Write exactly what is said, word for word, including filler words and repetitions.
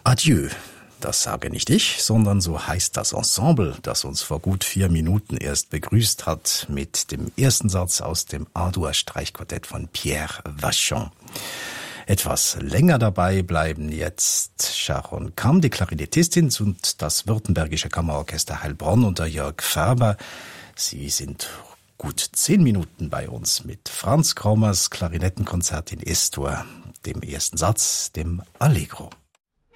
Adieu. Das sage nicht ich, sondern so heißt das Ensemble, das uns vor gut vier Minuten erst begrüßt hat mit dem ersten Satz aus dem A-Dur-Streichquartett von Pierre Vachon. Etwas länger dabei bleiben jetzt Sharon Kam, die Klarinettistin, und das Württembergische Kammerorchester Heilbronn unter Jörg Färber. Sie sind gut zehn Minuten bei uns mit Franz Krommers Klarinettenkonzert in Es-Dur, dem ersten Satz, dem Allegro.